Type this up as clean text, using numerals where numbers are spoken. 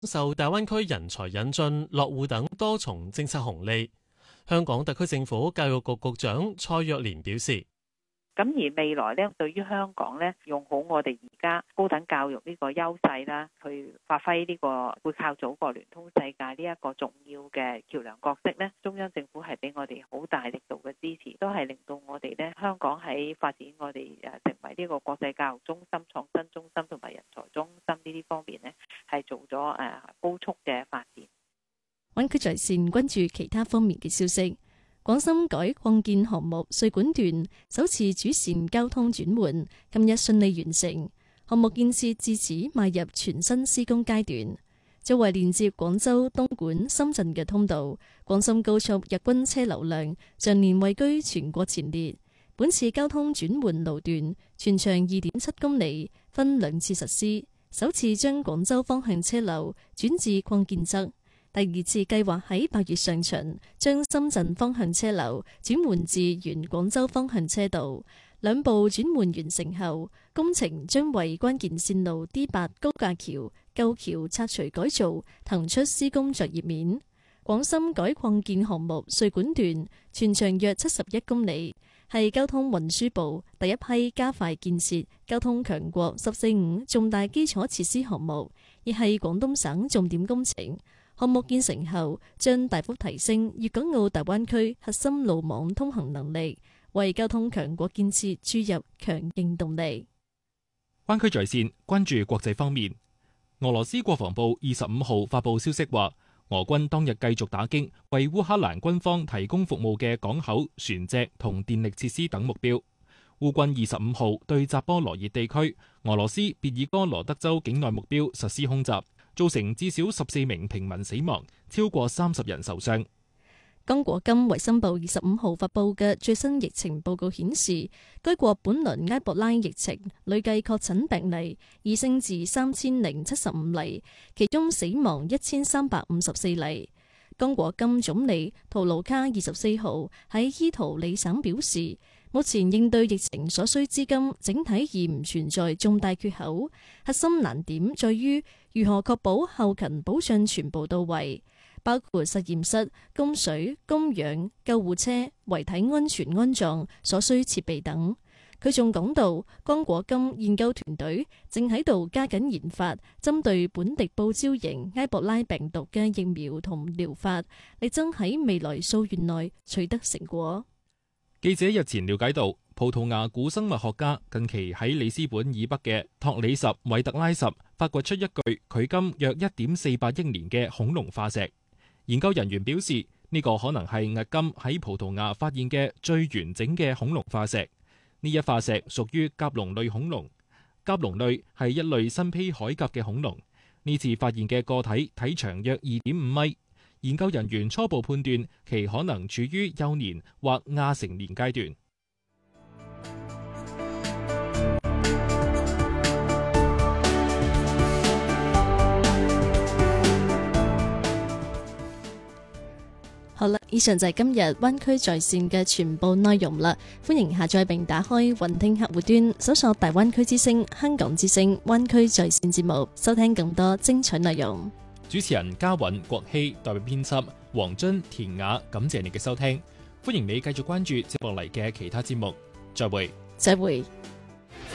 受大灣區人才引進、落戶等多重政策紅利。香港特區政府教育局局長蔡若蓮表示， 咁而未來咧，對於香港咧，用好我哋而家高等教育呢個優勢啦，去發揮呢個背靠祖國聯通世界呢一個重要嘅橋梁角色咧，中央政府係俾我哋好大力度嘅支持，都係令到我哋咧香港喺發展我哋成為呢個國際教育中心、創新中心同埋人才中心呢啲方面咧，係做咗高速嘅發展。 灣區在線關注其他方面嘅消息。廣深改擴建項目穗莞段首次主線交通轉換，今日順利完成，項目建設至此邁入全新施工階段。作為連接廣州、東莞、深圳嘅通道，廣深高速日均車流量常年位居全國前列。本次交通轉換路段全長2.7公里，分兩次實施，首次將廣州方向車流轉至擴建側。第二次計劃喺8月上旬將深圳方向車流轉換至原廣州方向車道。兩步轉換完成後，工程將為關鍵線路 D8 高架橋舊橋拆除改造騰出施工作業面。廣深改擴建項目穗莞段全長約71公里，係交通運輸部第一批加快建設交通強國14-5重大基礎設施項目，亦係廣東省重點工程。項目建成後，將大幅提升粵港澳大灣區核心路網通行能力，為交通強國建設注入強勁動力。 灣區在線關注國際方面，俄羅斯國防部25號發布消息話，俄軍當日繼續打擊為烏克蘭軍方提供服務嘅港口、船隻同電力設施等目標。烏軍25號對扎波羅熱地區俄羅斯別爾哥羅德州境內目標實施空襲，造成至少14名平民死亡，超過30人受傷。 剛果金衛生部25號發布嘅最新疫情報告顯示，該國本輪埃博拉疫情累計確診病例已升至3075例，其中死亡1354例。剛果金總理圖盧卡24號喺伊圖里省表示，目前應對疫情所需資金整體已唔存在重大缺口，核心難點在於如何確保後勤保障全部到位，包括實驗室、供水、供氧、救護車、遺體安全安葬所需設備等。佢仲講到，剛果金研究團隊正喺度加緊研發針對本地報招型埃博拉病毒嘅疫苗同療法，力爭喺未來數月內取得成果。 記者日前了解到，葡萄牙古生物學家近期喺里斯本以北嘅托里什韋特拉什發掘出一具距今約1.48億年嘅恐龍化石。研究人員表示，呢個可能係迄今喺葡萄牙發現嘅最完整嘅恐龍化石。呢一化石屬於甲龍類恐龍。甲龍類係一類新披海甲嘅恐龍。呢次發現嘅個體體長約2.5米。研究人員初步判斷其可能處於幼年或亞成年階段。 好啦，以上就係今日灣區在線嘅全部內容啦。歡迎下載並打開雲聽客戶端，搜索大灣區之聲、香港之聲、灣區在線節目，收聽更多精彩內容。 主持人嘉韻、郭希，代表編輯黃津、田雅，感謝你嘅收聽。歡迎你繼續關注接落嚟嘅其他節目。再會。 再會。